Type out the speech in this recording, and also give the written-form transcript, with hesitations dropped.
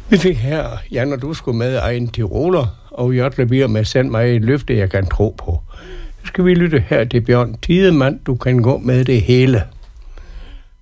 Vi fik her, Jan, og du skulle med egen Tiroler, og Jørtle bliver med send mig et løfte, jeg kan tro på. Så skal vi lytte her til Bjørn Tidemand, du kan gå med det hele.